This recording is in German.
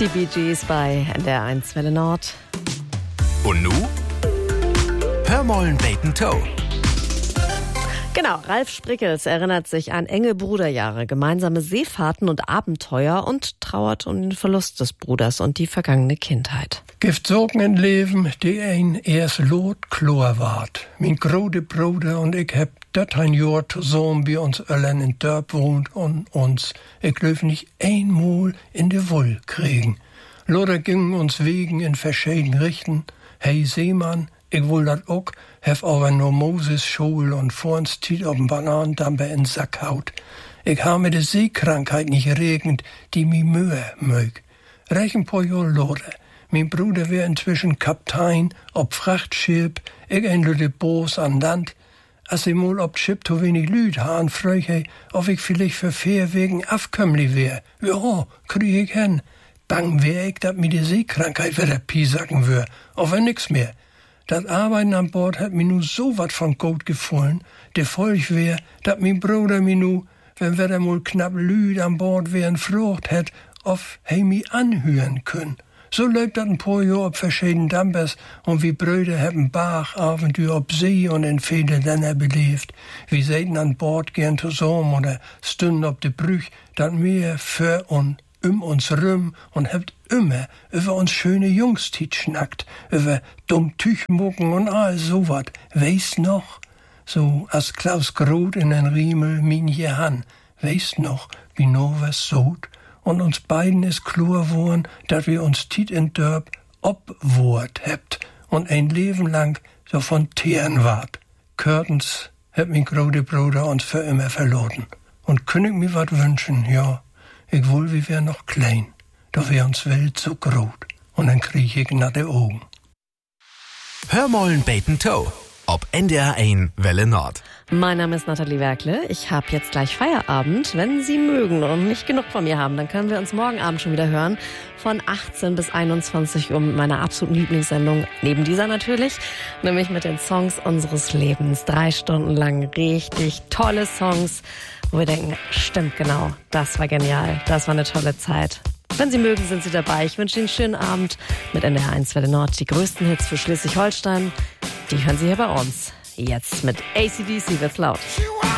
Die Bee Gees bei NDR1 Welle Nord. Und nu? Hörmollen Bacon Toe. Genau, Ralf Sprickels erinnert sich an enge Bruderjahre, gemeinsame Seefahrten und Abenteuer und trauert um den Verlust des Bruders und die vergangene Kindheit. Gibt Sorgen in Leben, die ein erst Lot klar ward. Mein große Bruder und ich heb dat ein Jahr zusammen bei uns allen in Dörp wohnt und uns, ich löf nicht einmal in de Woll kriegen. Loder gingen uns Wegen in verschiedenen Richten. Hey Seemann, ich will dat auch, hef aber nur Moses Schul und vor uns tiet ob'n Bananendamper in Sack haut. Ich ha mir de Seekrankheit nicht regend, die mi Mühe mög. Reich ein paar Jahr Loder. Mein Bruder wär inzwischen Kaptein ob Frachtschiff, ich ein lüde Boos an Land. Als ich mal ob Schiff zu wenig Lüd han, fröch ich, ob ich vielleicht für fair wegen afkömmli wär. Ja, krieg ich hin. Bang wär ich, dat mir die Seekrankheit wieder piesacken wär, auf nix mehr. Das Arbeiten an Bord hat mir nu so wat von gut gefallen, de Folg wär, dat mein Bruder mir nu, wenn wir da mal knapp Lüd an Bord wären, frucht hätt, auf he mi anhören können. So läuft dat ein paar Jahr ob verschiedenen Dampers und wie Brüder haben Bachabenteuer ob See und in viele Länder belebt. Wir säten an Bord gern zusammen oder stünden ob de Brüch, dat mir für und uns rum und habt immer über uns schöne Jungstiet schnackt, über dumm Tüchmucken und all so wat. Weißt noch? So als Klaus Groth in den Riemel min je han. Weißt noch, wie no was sot? Und uns beiden ist klar worden, dat wir uns tiet in Dörp obwort hebt und ein Leben lang so von Teeren wart. Körtens heb mein große Bruder uns für immer verloren. Und könnt ich mir wat wünschen, ja. Ich wohl, wir wär noch klein, doch wär uns Welt so groß. Und dann krieg ich nach de Augen. Hörmollen Bacon Toe. Ob NDR1 Welle Nord. Mein Name ist Nathalie Werkle. Ich habe jetzt gleich Feierabend. Wenn Sie mögen und nicht genug von mir haben, dann können wir uns morgen Abend schon wieder hören. Von 18 bis 21 Uhr mit meiner absoluten Lieblingssendung. Neben dieser natürlich. Nämlich mit den Songs unseres Lebens. 3 Stunden lang richtig tolle Songs, wo wir denken, stimmt genau, das war genial. Das war eine tolle Zeit. Wenn Sie mögen, sind Sie dabei. Ich wünsche Ihnen einen schönen Abend mit NDR1 Welle Nord. Die größten Hits für Schleswig-Holstein, die hören Sie hier bei uns. Jetzt mit AC/DC wird's laut.